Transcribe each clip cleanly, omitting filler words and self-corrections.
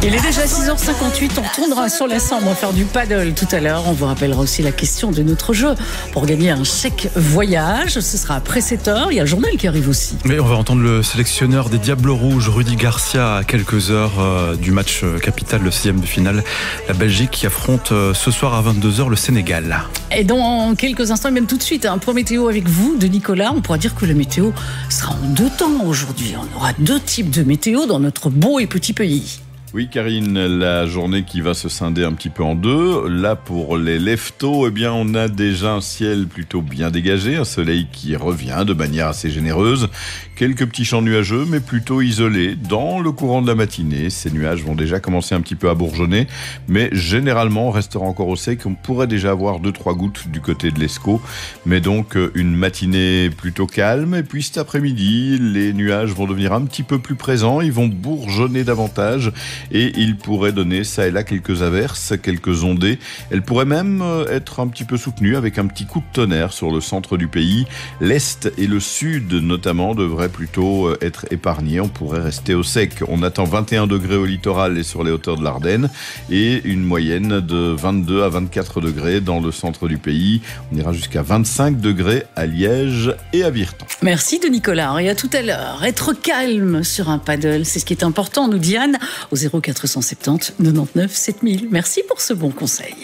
Il est déjà 6h58, on tournera sur la Sambre, on va faire du paddle tout à l'heure. On vous rappellera aussi la question de notre jeu pour gagner un chèque voyage. Ce sera après 7h, il y a le journal qui arrive aussi. Mais on va entendre le sélectionneur des Diables Rouges, Rudy Garcia, à quelques heures du match capital, le 6e de finale. La Belgique qui affronte ce soir à 22h le Sénégal. Et dans quelques instants, et même tout de suite, un point météo avec vous, de Nicolas. On pourra dire que la météo sera en deux temps aujourd'hui. On aura deux types de météo dans notre beau et petit pays. Oui, Karine, la journée qui va se scinder un petit peu en deux. Là, pour les leftos, eh bien, on a déjà un ciel plutôt bien dégagé, un soleil qui revient de manière assez généreuse. Quelques petits champs nuageux, mais plutôt isolés dans le courant de la matinée. Ces nuages vont déjà commencer un petit peu à bourgeonner, mais généralement, on restera encore au sec. On pourrait déjà avoir 2-3 gouttes du côté de l'Escaut, mais donc une matinée plutôt calme. Et puis cet après-midi, les nuages vont devenir un petit peu plus présents. Ils vont bourgeonner davantage. Et il pourrait donner ça et là quelques averses, quelques ondées. Elle pourrait même être un petit peu soutenue avec un petit coup de tonnerre sur le centre du pays. L'Est et le Sud notamment devraient plutôt être épargnés. On pourrait rester au sec. On attend 21 degrés au littoral et sur les hauteurs de l'Ardenne et une moyenne de 22 à 24 degrés dans le centre du pays. On ira jusqu'à 25 degrés à Liège et à Virton. Merci de Nicolas. Et à tout à l'heure. Être calme sur un paddle, c'est ce qui est important, nous dit Anne, au 0470 99 7000. Merci pour ce bon conseil.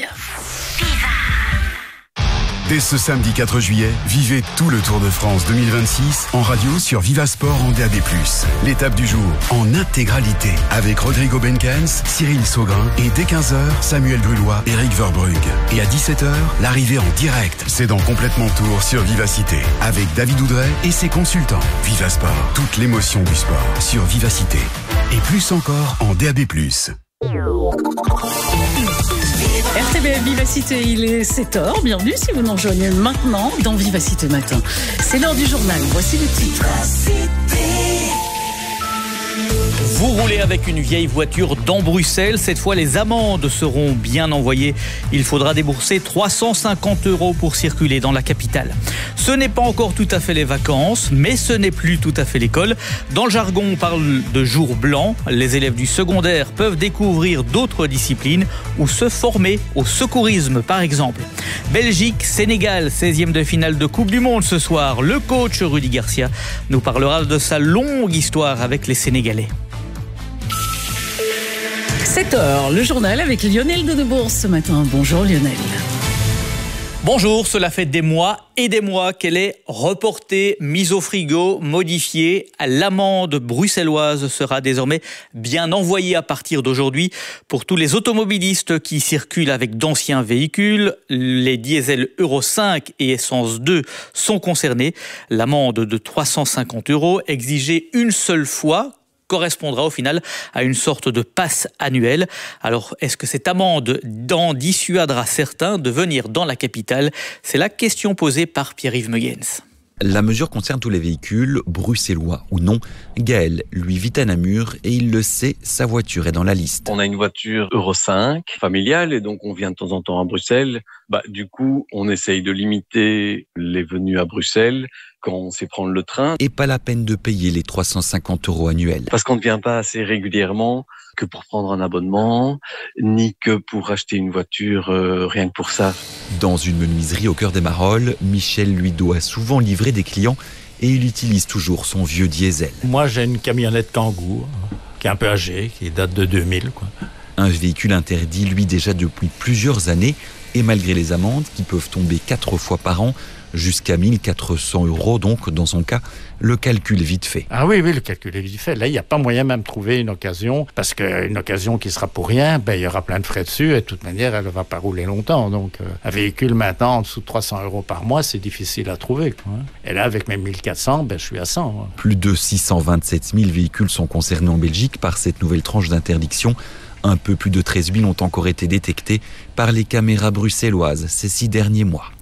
Dès ce samedi 4 juillet, vivez tout le Tour de France 2026 en radio sur Vivasport en DAB+. L'étape du jour en intégralité avec Rodrigo Benkens, Cyril Saugrin et dès 15h, Samuel Brullois, Eric Verbrugge. Et à 17h, l'arrivée en direct. C'est dans Complètement Tour sur Vivacité avec David Oudret et ses consultants. Vivasport, toute l'émotion du sport sur Vivacité. Et plus encore en DAB+. RTBF Vivacité, il est 7h. Bienvenue si vous nous rejoignez maintenant dans Vivacité Matin. C'est l'heure du journal. Voici le titre. Vous roulez avec une vieille voiture dans Bruxelles. Cette fois, les amendes seront bien envoyées. Il faudra débourser 350 € pour circuler dans la capitale. Ce n'est pas encore tout à fait les vacances, mais ce n'est plus tout à fait l'école. Dans le jargon, on parle de jour blanc. Les élèves du secondaire peuvent découvrir d'autres disciplines ou se former au secourisme, par exemple. Belgique, Sénégal, 16e de finale de Coupe du Monde ce soir. Le coach Rudy Garcia nous parlera de sa longue histoire avec les Sénégalais. 7h, le journal avec Lionel Donnebourg ce matin. Bonjour Lionel. Bonjour, cela fait des mois et des mois qu'elle est reportée, mise au frigo, modifiée. L'amende bruxelloise sera désormais bien envoyée à partir d'aujourd'hui pour tous les automobilistes qui circulent avec d'anciens véhicules. Les diesels Euro 5 et essence 2 sont concernés. L'amende de 350 € exigée une seule fois correspondra au final à une sorte de passe annuel. Alors, est-ce que cette amende en dissuadera certains de venir dans la capitale ? C'est la question posée par Pierre-Yves Meuyens. La mesure concerne tous les véhicules, bruxellois ou non. Gaël, lui, vit à Namur et il le sait, sa voiture est dans la liste. On a une voiture Euro 5 familiale et donc on vient de temps en temps à Bruxelles. Du coup, on essaye de limiter les venues à Bruxelles quand on sait prendre le train. Et pas la peine de payer les 350 € annuels. Parce qu'on ne vient pas assez régulièrement que pour prendre un abonnement, ni que pour acheter une voiture rien que pour ça. Dans une menuiserie au cœur des Marolles, Michel lui doit souvent livrer des clients et il utilise toujours son vieux diesel. Moi, j'ai une camionnette Kangoo qui est un peu âgée, qui date de 2000. Un véhicule interdit, lui, déjà depuis plusieurs années. Et malgré les amendes qui peuvent tomber 4 fois par an, jusqu'à 1400 €, donc dans son cas, le calcul est vite fait. Ah oui, le calcul est vite fait. Là, il n'y a pas moyen même de trouver une occasion, parce qu'une occasion qui sera pour rien, il y aura plein de frais dessus, et de toute manière, elle ne va pas rouler longtemps. Donc, un véhicule maintenant en dessous de 300 € par mois, c'est difficile à trouver. Et là, avec mes 1400, je suis à 100. Plus de 627 000 véhicules sont concernés en Belgique par cette nouvelle tranche d'interdiction. Un peu plus de 13 000 ont encore été détectés par les caméras bruxelloises ces 6 derniers mois.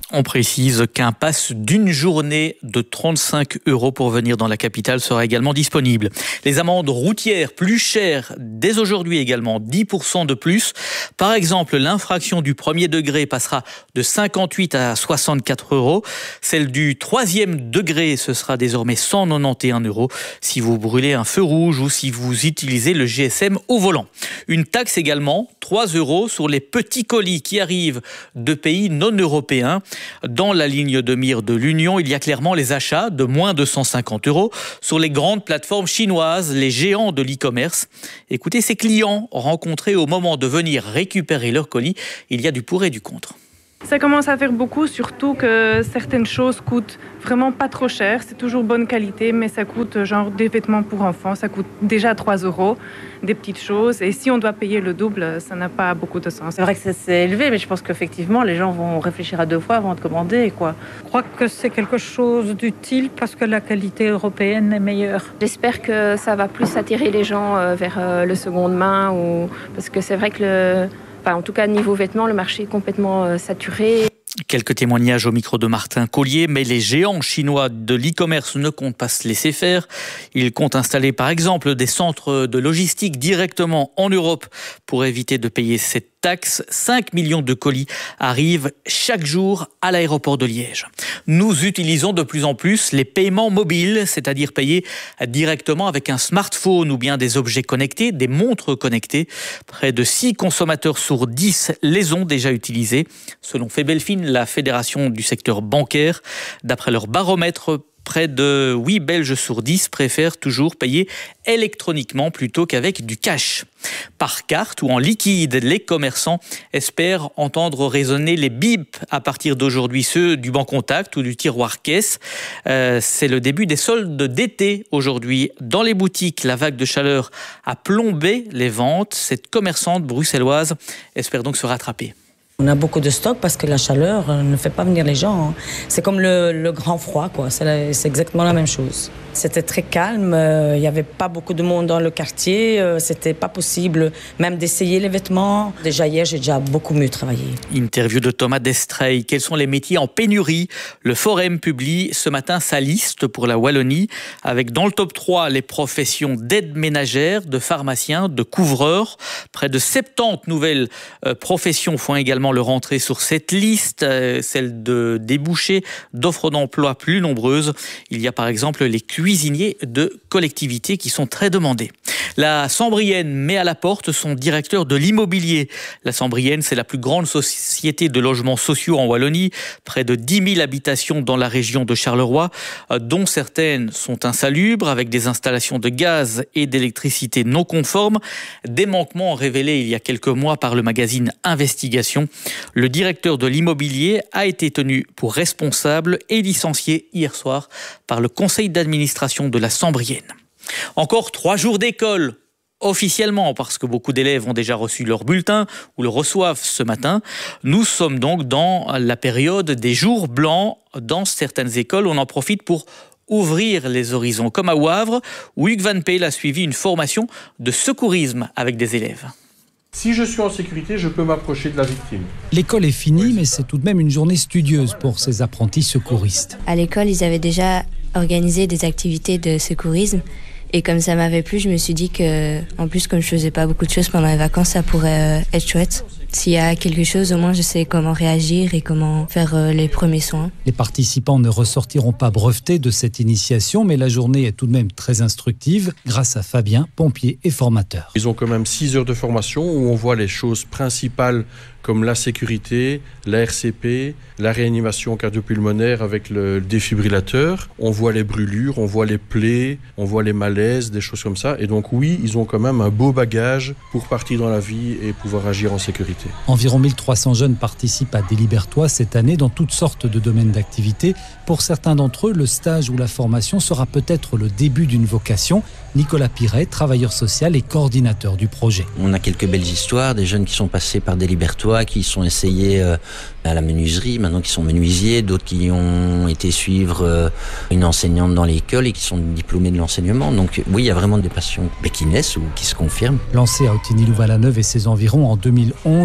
On précise qu'un pass d'une journée de 35 € pour venir dans la capitale sera également disponible. Les amendes routières plus chères dès aujourd'hui également, 10% de plus. Par exemple, l'infraction du premier degré passera de 58 à 64 €. Celle du troisième degré, ce sera désormais 191 € si vous brûlez un feu rouge ou si vous utilisez le GSM au volant. Une taxe également, 3 € sur les petits colis qui arrivent de pays non européens. Dans la ligne de mire de l'Union, il y a clairement les achats de moins de 150 € sur les grandes plateformes chinoises, les géants de l'e-commerce. Écoutez, ces clients rencontrés au moment de venir récupérer leur colis, il y a du pour et du contre. Ça commence à faire beaucoup, surtout que certaines choses coûtent vraiment pas trop cher. C'est toujours bonne qualité, mais ça coûte genre des vêtements pour enfants, ça coûte déjà 3 €, des petites choses. Et si on doit payer le double, ça n'a pas beaucoup de sens. C'est vrai que c'est élevé, mais je pense qu'effectivement, les gens vont réfléchir à 2 fois avant de commander, quoi. Je crois que c'est quelque chose d'utile parce que la qualité européenne est meilleure. J'espère que ça va plus attirer les gens vers le seconde main, parce que c'est vrai que en tout cas, niveau vêtements, le marché est complètement saturé. Quelques témoignages au micro de Martin Collier, mais les géants chinois de l'e-commerce ne comptent pas se laisser faire. Ils comptent installer par exemple des centres de logistique directement en Europe pour éviter de payer cette taxe. 5 millions de colis arrivent chaque jour à l'aéroport de Liège. Nous utilisons de plus en plus les paiements mobiles, c'est-à-dire payer directement avec un smartphone ou bien des objets connectés, des montres connectées. Près de 6 consommateurs sur 10 les ont déjà utilisés, selon Febelfin, la fédération du secteur bancaire. D'après leur baromètre, près de 8 Belges sur 10 préfèrent toujours payer électroniquement plutôt qu'avec du cash. Par carte ou en liquide, les commerçants espèrent entendre résonner les bips à partir d'aujourd'hui, ceux du Bancontact ou du tiroir caisse. C'est le début des soldes d'été aujourd'hui. Dans les boutiques, la vague de chaleur a plombé les ventes. Cette commerçante bruxelloise espère donc se rattraper. On a beaucoup de stock parce que la chaleur ne fait pas venir les gens. C'est comme le grand froid, quoi. C'est exactement la même chose. C'était très calme, il n'y avait pas beaucoup de monde dans le quartier, c'était pas possible même d'essayer les vêtements. Déjà hier, j'ai déjà beaucoup mieux travaillé. Interview de Thomas Destrey. Quels sont les métiers en pénurie? Le Forum publie ce matin sa liste pour la Wallonie, avec dans le top 3 les professions d'aide ménagère, de pharmaciens, de couvreurs. Près de 70 nouvelles professions font également leur entrée sur cette liste, celle de débouchés, d'offres d'emploi plus nombreuses. Il y a par exemple les cuisiniers de collectivités qui sont très demandés. La Sambrienne met à la porte son directeur de l'immobilier. La Sambrienne, c'est la plus grande société de logements sociaux en Wallonie. Près de 10 000 habitations dans la région de Charleroi, dont certaines sont insalubres, avec des installations de gaz et d'électricité non conformes. Des manquements révélés il y a quelques mois par le magazine Investigation. Le directeur de l'immobilier a été tenu pour responsable et licencié hier soir par le conseil d'administration de la Sambrienne. Encore 3 jours d'école, officiellement, parce que beaucoup d'élèves ont déjà reçu leur bulletin ou le reçoivent ce matin. Nous sommes donc dans la période des jours blancs. Dans certaines écoles, on en profite pour ouvrir les horizons, comme à Wavre, où Hugues Van Peel a suivi une formation de secourisme avec des élèves. Si je suis en sécurité, je peux m'approcher de la victime. L'école est finie, mais c'est tout de même une journée studieuse pour ces apprentis secouristes. À l'école, ils avaient déjà organisé des activités de secourisme. Et comme ça m'avait plu, je me suis dit que, en plus, comme je faisais pas beaucoup de choses pendant les vacances, ça pourrait être chouette. S'il y a quelque chose, au moins, je sais comment réagir et comment faire les premiers soins. Les participants ne ressortiront pas brevetés de cette initiation, mais la journée est tout de même très instructive grâce à Fabien, pompier et formateur. Ils ont quand même 6 heures de formation où on voit les choses principales comme la sécurité, la RCP, la réanimation cardio-pulmonaire avec le défibrillateur. On voit les brûlures, on voit les plaies, on voit les malaises, des choses comme ça. Et donc oui, ils ont quand même un beau bagage pour partir dans la vie et pouvoir agir en sécurité. Environ 1300 jeunes participent à Delibertois cette année dans toutes sortes de domaines d'activité. Pour certains d'entre eux, le stage ou la formation sera peut-être le début d'une vocation. Nicolas Piret, travailleur social et coordinateur du projet. On a quelques belles histoires, des jeunes qui sont passés par Delibertois, qui sont essayés à la menuiserie, maintenant qui sont menuisiers, d'autres qui ont été suivre une enseignante dans l'école et qui sont diplômés de l'enseignement. Donc oui, il y a vraiment des passions qui naissent ou qui se confirment. Lancé à Ottignies-Louvain-la-Neuve et ses environs en 2011,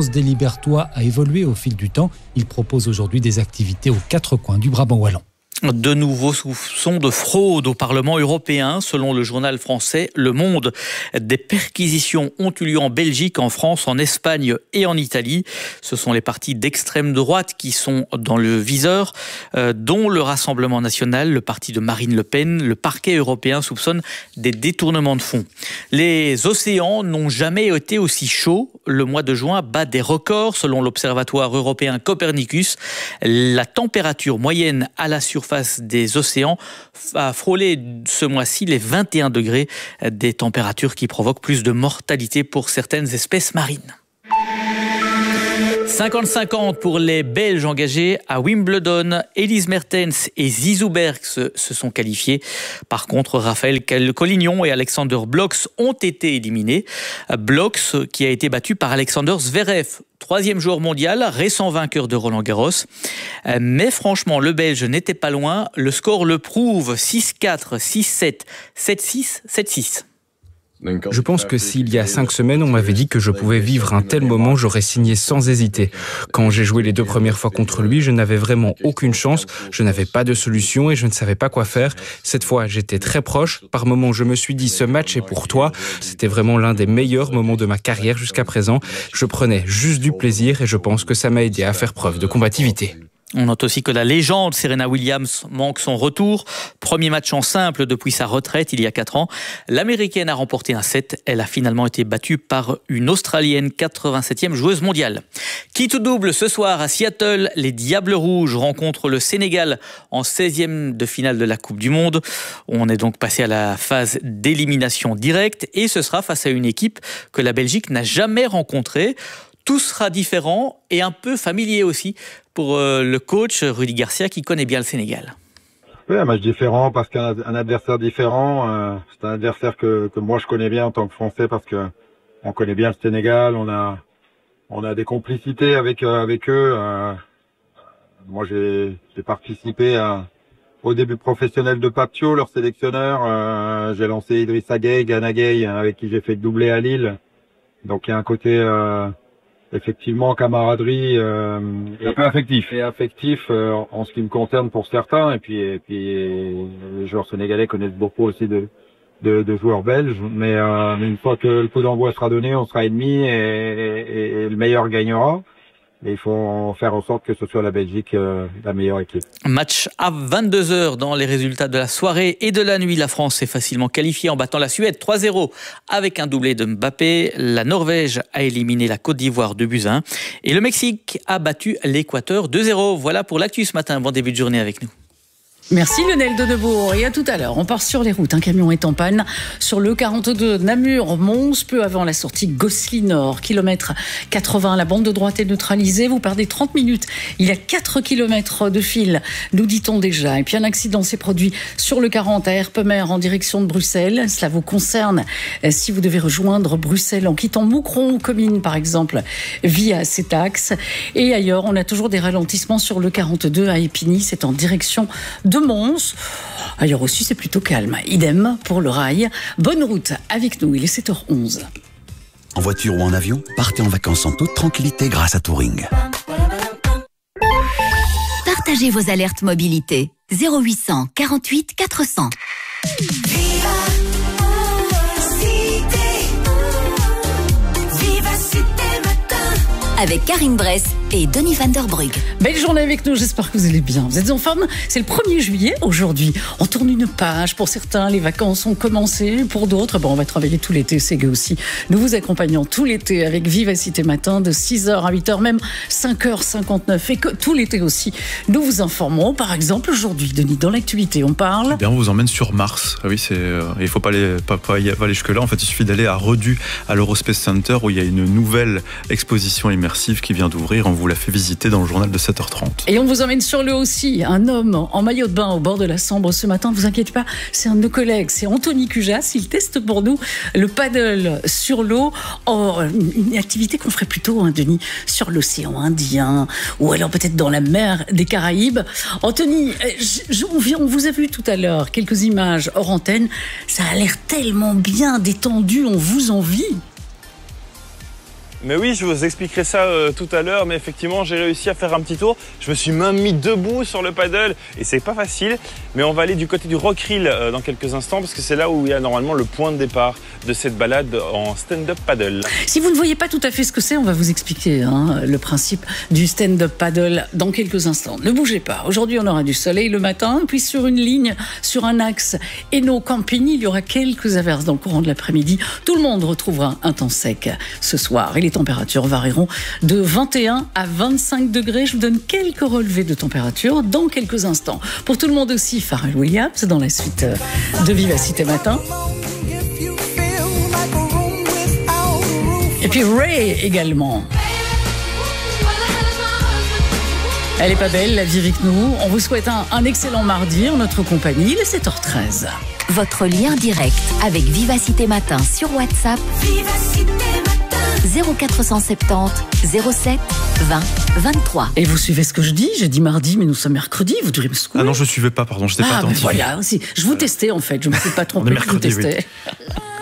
l'ambiance des Libertois a évolué au fil du temps. Ils proposent aujourd'hui des activités aux 4 coins du Brabant wallon. De nouveaux soupçons de fraude au Parlement européen, selon le journal français Le Monde. Des perquisitions ont eu lieu en Belgique, en France, en Espagne et en Italie. Ce sont les partis d'extrême droite qui sont dans le viseur, dont le Rassemblement national, le parti de Marine Le Pen. Le parquet européen soupçonne des détournements de fonds. Les océans n'ont jamais été aussi chauds. Le mois de juin bat des records, selon l'Observatoire européen Copernicus. La température moyenne à la surface des océans a frôlé ce mois-ci les 21 degrés, des températures qui provoquent plus de mortalité pour certaines espèces marines. 50-50 pour les Belges engagés à Wimbledon. Elise Mertens et Zizou Bergs se sont qualifiés. Par contre, Raphaël Collignon et Alexander Blocks ont été éliminés. Blocks qui a été battu par Alexander Zverev, 3e joueur mondial, récent vainqueur de Roland-Garros. Mais franchement, le Belge n'était pas loin. Le score le prouve, 6-4, 6-7, 7-6, 7-6. Je pense que s'il y a 5 semaines, on m'avait dit que je pouvais vivre un tel moment, j'aurais signé sans hésiter. Quand j'ai joué les 2 premières fois contre lui, je n'avais vraiment aucune chance, je n'avais pas de solution et je ne savais pas quoi faire. Cette fois, j'étais très proche. Par moments, je me suis dit, ce match est pour toi. C'était vraiment l'un des meilleurs moments de ma carrière jusqu'à présent. Je prenais juste du plaisir et je pense que ça m'a aidé à faire preuve de combativité. On note aussi que la légende Serena Williams manque son retour. Premier match en simple depuis sa retraite il y a 4 ans. L'Américaine a remporté un set. Elle a finalement été battue par une Australienne, 87e joueuse mondiale. Quitte double ce soir à Seattle, les Diables Rouges rencontrent le Sénégal en 16e de finale de la Coupe du Monde. On est donc passé à la phase d'élimination directe et ce sera face à une équipe que la Belgique n'a jamais rencontrée. Tout sera différent et un peu familier aussi pour le coach Rudy Garcia qui connaît bien le Sénégal. Oui, un match différent parce qu'un adversaire différent. C'est un adversaire que moi je connais bien en tant que Français parce que on connaît bien le Sénégal. On a des complicités avec eux. Moi j'ai participé au début professionnel de Papio, leur sélectionneur. J'ai lancé Idrissa Gueye, Gana Gueye, avec qui j'ai fait doubler à Lille. Donc il y a un côté effectivement camaraderie un peu affectif en ce qui me concerne pour certains et puis les joueurs sénégalais connaissent beaucoup aussi de joueurs belges mais une fois que le coup d'envoi sera donné on sera ennemis et le meilleur gagnera. Et il faut faire en sorte que ce soit la Belgique la meilleure équipe. Match à 22h dans les résultats de la soirée et de la nuit. La France est facilement qualifiée en battant la Suède 3-0 avec un doublé de Mbappé. La Norvège a éliminé la Côte d'Ivoire 2-1. Et le Mexique a battu l'Équateur 2-0. Voilà pour l'actu ce matin. Bon début de journée avec nous. Merci Lionel Donnebourg et à tout à l'heure. On part sur les routes. Un camion est en panne sur le 42 Namur-Mons, peu avant la sortie Gosselies-Nord. Kilomètre 80, la bande de droite est neutralisée. Vous perdez 30 minutes. Il y a 4 kilomètres de fil, nous dit-on déjà. Et puis un accident s'est produit sur le 40 à Herpemer en direction de Bruxelles. Cela vous concerne si vous devez rejoindre Bruxelles en quittant Moucron ou Comines par exemple via cet axe. Et ailleurs, on a toujours des ralentissements sur le 42 à Épigny. C'est en direction de Mons. Ailleurs aussi, c'est plutôt calme. Idem pour le rail. Bonne route avec nous, il est 7h11. En voiture ou en avion, partez en vacances en toute tranquillité grâce à Touring. Partagez vos alertes mobilité. 0800 48 400. Avec Karine Bress et Denis Van der Brugge. Belle journée avec nous, j'espère que vous allez bien. Vous êtes en forme? C'est le 1er juillet aujourd'hui. On tourne une page. Pour certains, les vacances ont commencé. Pour d'autres, on va travailler tout l'été, c'est gay aussi. Nous vous accompagnons tout l'été avec Vivacité Matin de 6h à 8h, même 5h59. Et que tout l'été aussi, nous vous informons. Par exemple, aujourd'hui, Denis, dans l'actualité, on parle... On vous emmène sur Mars. Ah oui, il ne faut pas aller jusque-là. En fait, il suffit d'aller à Redu, à l'Eurospace Center, où il y a une nouvelle exposition immersive qui vient d'ouvrir. On vous l'a fait visiter dans le journal de 7h30. Et on vous emmène sur l'eau aussi. Un homme en maillot de bain au bord de la Sambre ce matin. Ne vous inquiétez pas, c'est un de nos collègues. C'est Anthony Cujas. Il teste pour nous le paddle sur l'eau. Une activité qu'on ferait plutôt, Denis, sur l'océan Indien ou alors peut-être dans la mer des Caraïbes. Anthony, on vous a vu tout à l'heure quelques images hors antenne. Ça a l'air tellement bien détendu. On vous envie. Mais oui, je vous expliquerai ça tout à l'heure, mais effectivement, j'ai réussi à faire un petit tour. Je me suis même mis debout sur le paddle et c'est pas facile. Mais on va aller du côté du Rockrill dans quelques instants parce que c'est là où il y a normalement le point de départ de cette balade en stand-up paddle. Si vous ne voyez pas tout à fait ce que c'est, on va vous expliquer le principe du stand-up paddle dans quelques instants. Ne bougez pas. Aujourd'hui, on aura du soleil le matin, puis sur une ligne, sur un axe Hainaut-Campigny, il y aura quelques averses dans le courant de l'après-midi. Tout le monde retrouvera un temps sec ce soir et les températures varieront de 21 à 25 degrés. Je vous donne quelques relevés de température dans quelques instants. Pour tout le monde aussi, Pharrell Williams dans la suite de Vivacité Matin. Et puis Ray également. Elle est pas belle, la vie avec nous. On vous souhaite un excellent mardi en notre compagnie, il est 7h13. Votre lien direct avec Vivacité Matin sur WhatsApp. Vivacité Matin 0470 07 20 23. Et vous suivez ce que je dis? J'ai dit mardi, mais nous sommes mercredi. Vous devriez me secouer. Ah non, je suivais pas, pardon, j'étais pas attentif. Voilà, je vous testais en fait, je me suis pas trompé, je vous testais. Oui.